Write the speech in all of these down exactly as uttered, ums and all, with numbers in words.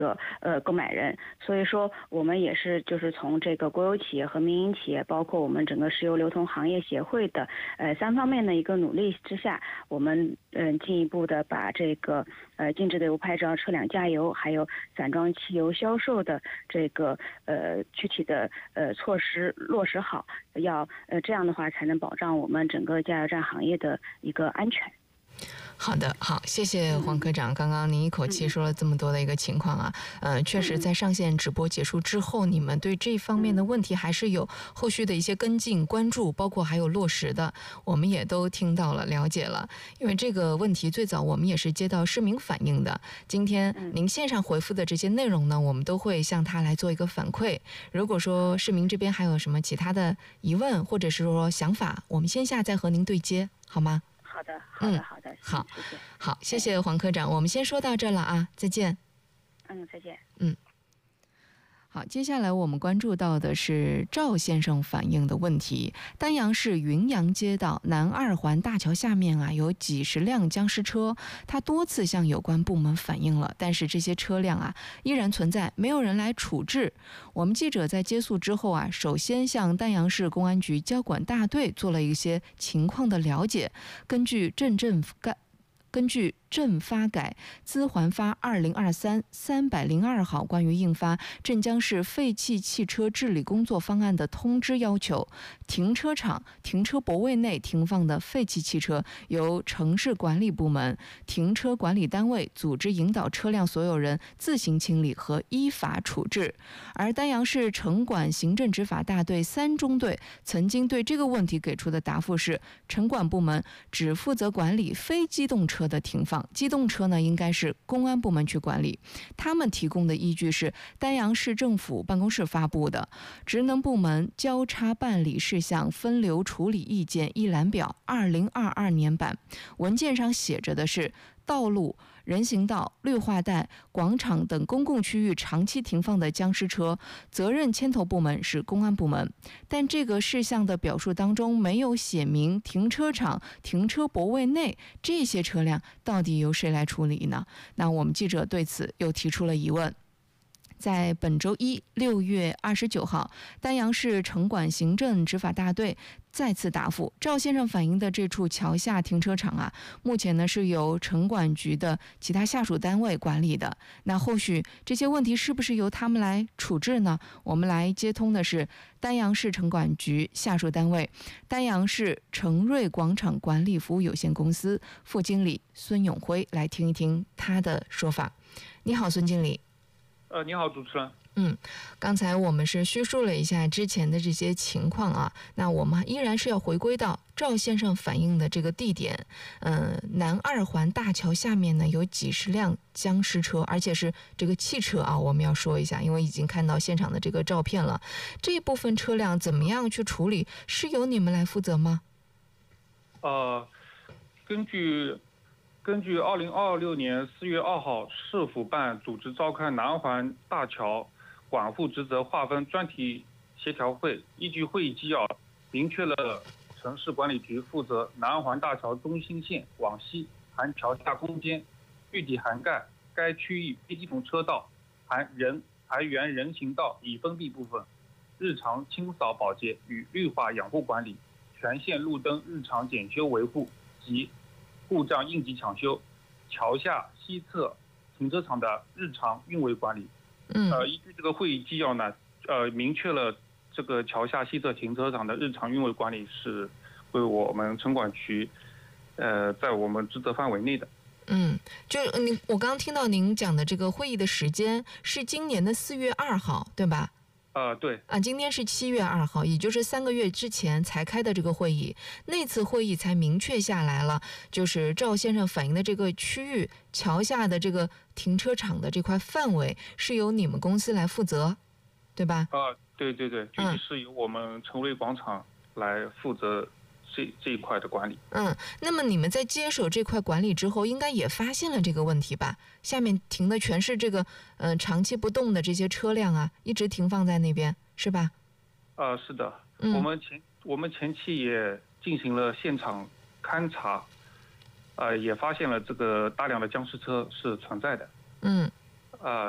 个呃购买人，所以说我们也是就是从这个国有企业和民营企业，包括我们整个石油流通行业协会的呃三方面的一个努力之下，我们嗯、呃、进一步的把这个呃禁止的无牌照车辆加油，还有散装汽油销售的这个呃具体的呃措施落实好，要呃这样的话才能保障我们整个加油站行业的一个安全。 好的，好，谢谢黄科长。刚刚您一口气说了这么多的一个情况啊，呃，确实在上线直播结束之后，你们对这方面的问题还是有后续的一些跟进关注，包括还有落实的，我们也都听到了，了解了。因为这个问题最早我们也是接到市民反映的，今天您线上回复的这些内容呢，我们都会向他来做一个反馈。如果说市民这边还有什么其他的疑问或者是说想法，我们线下再和您对接，好吗？ 好的，好的，好的， 嗯，好， 谢谢， 好，谢谢黄科长，我们先说到这了啊，再见。 嗯，再见。 嗯。好，接下来我们关注到的是赵先生反映的问题。丹阳市云阳街道南二环大桥下面啊，有几十辆僵尸车，他多次向有关部门反映了，但是这些车辆啊依然存在，没有人来处置。我们记者在接诉之后啊，首先向丹阳市公安局交管大队做了一些情况的了解。根据镇政干根据镇发改资环发二零二三三百零二号关于印发镇江市废弃汽车治理工作方案的通知要求，停车场、停车泊位内停放的废弃汽车由城市管理部门、停车管理单位组织引导车辆所有人自行清理和依法处置。而丹阳市城管行政执法大队三中队曾经对这个问题给出的答复是，城管部门只负责管理非机动车的停放，机动车呢应该是公安部门去管理。他们提供的依据是丹阳市政府办公室发布的职能部门交叉办理事项分流处理意见一览表二零二二年版，文件上写着的是道路、人行道、绿化带、广场等公共区域长期停放的僵尸车，责任牵头部门是公安部门。但这个事项的表述当中没有写明停车场、停车泊位内这些车辆到底由谁来处理呢？那我们记者对此又提出了疑问。在本周一六月二十九号，丹阳市城管行政执法大队再次答复，赵先生反映的这处桥下停车场啊，目前呢是由城管局的其他下属单位管理的。那后续这些问题是不是由他们来处置呢？我们来接通的是丹阳市城管局下属单位丹阳市城瑞广场管理服务有限公司副经理孙永辉，来听一听他的说法。你好，孙经理。 呃，你好，主持人。 嗯，刚才我们是叙述了一下之前的这些情况啊，那我们依然是要回归到赵先生反映的这个地点，嗯、呃，南二环大桥下面呢有几十辆僵尸车，而且是这个汽车啊，我们要说一下，因为已经看到现场的这个照片了。这部分车辆怎么样去处理，是由你们来负责吗？ 呃，根据。根据二零二六年四月二号市府办组织召开南二环大桥管护职责划分专题协调会，依据会议纪要，明确了城市管理局负责南二环大桥中心线往西含桥下空间，具体涵盖该区域非机动车道含人排原人行道已封闭部分，日常清扫保洁与绿化养护管理，全线路灯日常检修维护及故障应急抢修，桥下西侧停车场的日常运维管理。 嗯， 呃，依据这个会议纪要呢，呃，明确了这个桥下西侧停车场的日常运维管理是为我们城管局，呃，在我们职责范围内的。 嗯，就您，我刚听到您讲的这个会议的时间是今年的四月二号，对吧？ 呃，对啊，今天是七月二号，也就是三个月之前才开的这个会议。那次会议才明确下来了，就是赵先生反映的这个区域桥下的这个停车场的这块范围是由你们公司来负责，对吧？ 啊，对对对，具体是由我们城瑞广场来负责这这一块的管理。 嗯，那么你们在接手这块管理之后，应该也发现了这个问题吧？下面停的全是这个呃长期不动的这些车辆啊，一直停放在那边，是吧？ 啊、呃，是的， 嗯、 我们前我们前期也进行了现场勘查，呃，也发现了这个大量的僵尸车是存在的。 嗯， 呃，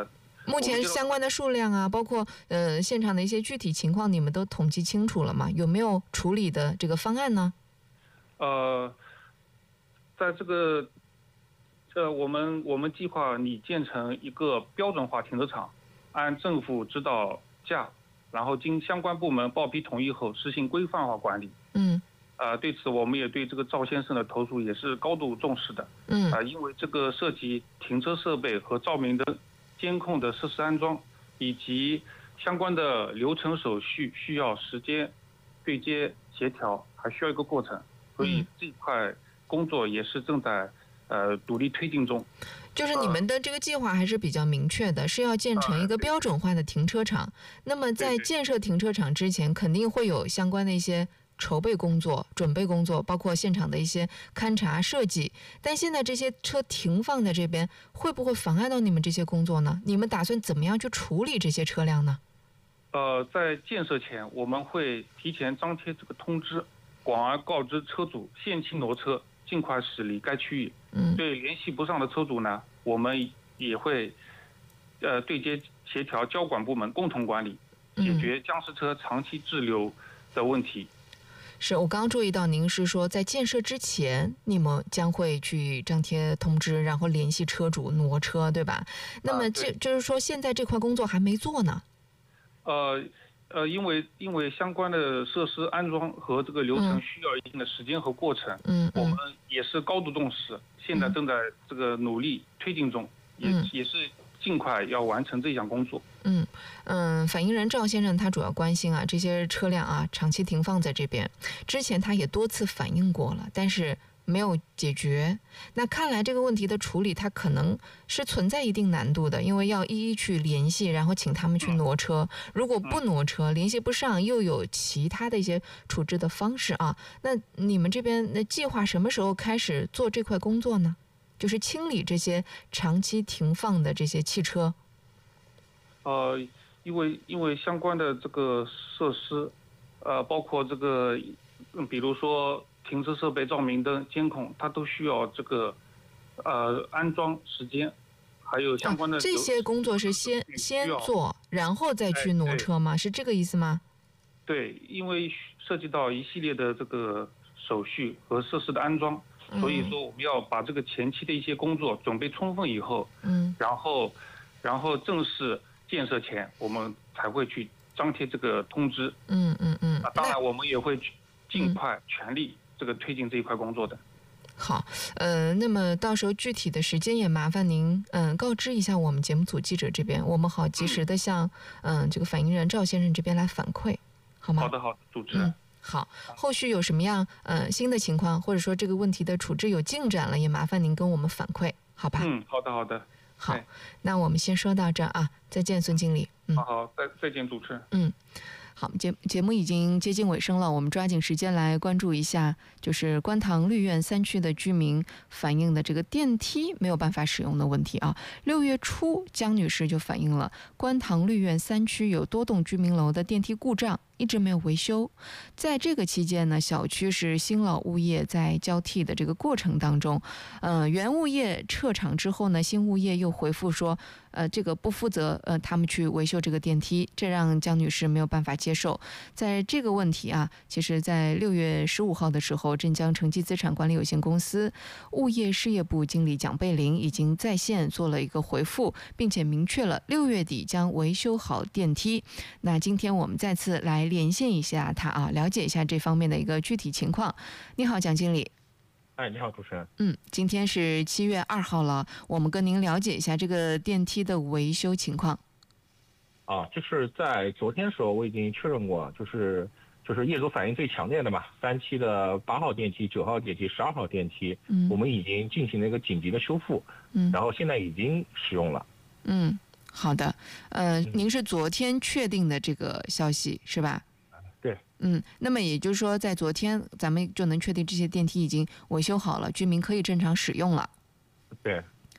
目前相关的数量啊，包括呃现场的一些具体情况，你们都统计清楚了吗？有没有处理的这个方案呢？ 呃，在这个，呃，我们我们计划拟建成一个标准化停车场，按政府指导价，然后经相关部门报批同意后，实行规范化管理。 嗯。 呃，对此我们也对这个赵先生的投诉也是高度重视的。 嗯。 啊、呃，因为这个涉及停车设备和照明灯、监控的设施安装，以及相关的流程手续需要时间对接协调，还需要一个过程，所以这块工作也是正在呃努力推进中。 就是你们的这个计划还是比较明确的，是要建成一个标准化的停车场。那么在建设停车场之前，肯定会有相关的一些筹备工作、准备工作，包括现场的一些勘察设计。但现在这些车停放在这边，会不会妨碍到你们这些工作呢？你们打算怎么样去处理这些车辆呢？ 呃，在建设前，我们会提前张贴这个通知，广而告知车主限期挪车，尽快驶离该区域。 嗯， 对联系不上的车主呢，我们也会呃对接协调交管部门共同管理，解决僵尸车长期滞留的问题。 嗯是我刚刚注意到，您是说在建设之前，你们将会去张贴通知，然后联系车主挪车，对吧？那么这、啊、就是说，现在这块工作还没做呢。 呃呃，因为因为相关的设施安装和这个流程需要一定的时间和过程，嗯，我们也是高度重视，现在正在这个努力推进中，嗯、也也是尽快要完成这项工作。 嗯嗯，反映人赵先生他主要关心啊这些车辆啊长期停放在这边，之前他也多次反映过了，但是没有解决。那看来这个问题的处理，它可能是存在一定难度的，因为要一一去联系，然后请他们去挪车。如果不挪车，联系不上，又有其他的一些处置的方式啊。那你们这边那计划什么时候开始做这块工作呢？就是清理这些长期停放的这些汽车。 呃，因为因为相关的这个设施，呃，包括这个，比如说停车设备、照明灯、监控，它都需要这个呃安装时间，还有相关的、 啊、这些工作是先先做，然后再去挪车吗？是这个意思吗？ 对，因为涉及到一系列的这个手续和设施的安装，所以说我们要把这个前期的一些工作准备充分以后，嗯，然后然后正式建设前，我们才会去张贴这个通知。嗯嗯嗯。啊，当然我们也会尽快全力这个推进这一块工作的。 好，呃，那么到时候具体的时间也麻烦您嗯、呃、告知一下我们节目组记者这边，我们好及时的向嗯、呃、这个反映人赵先生这边来反馈，好吗？ 好的好的，主持人。嗯， 好，后续有什么样呃新的情况，或者说这个问题的处置有进展了，也麻烦您跟我们反馈，好吧？ 嗯，好的好的。 好，那我们先说到这啊，再见，孙经理。 嗯，好好，再再见，主持人。 嗯，好，节节目已经接近尾声了，我们抓紧时间来关注一下，就是观塘绿苑三区的居民反映的这个电梯没有办法使用的问题啊。六月初，江女士就反映了观塘绿苑三区有多栋居民楼的电梯故障，一直没有维修。在这个期间呢，小区是新老物业在交替的这个过程当中，呃，原物业撤场之后呢，新物业又回复说，呃，这个不负责，呃，他们去维修这个电梯，这让江女士没有办法接受。在这个问题啊，其实在六月十五号的时候，镇江城际资产管理有限公司物业事业部经理蒋贝林已经在线做了一个回复，并且明确了六月底将维修好电梯。那今天我们再次来连线一下他啊，了解一下这方面的一个具体情况。你好，蒋经理。 哎，你好，主持人。 嗯，今天是七月二号了，我们跟您了解一下这个电梯的维修情况。 啊，就是在昨天的时候我已经确认过，就是就是业主反应最强烈的嘛，三期的八号电梯、九号电梯、十二号电梯，嗯，我们已经进行了一个紧急的修复，嗯，然后现在已经使用了。 嗯，好的，呃，嗯、您是昨天确定的这个消息是吧？ 对。 嗯，那么也就是说，在昨天咱们就能确定这些电梯已经维修好了，居民可以正常使用了。 对。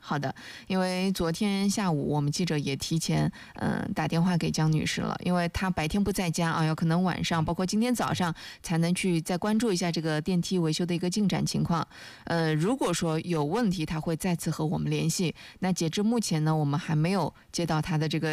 好的，因为昨天下午我们记者也提前嗯、呃、打电话给江女士了，因为她白天不在家啊，有可能晚上包括今天早上才能去再关注一下这个电梯维修的一个进展情况。呃，如果说有问题，她会再次和我们联系。那截至目前呢，我们还没有接到她的这个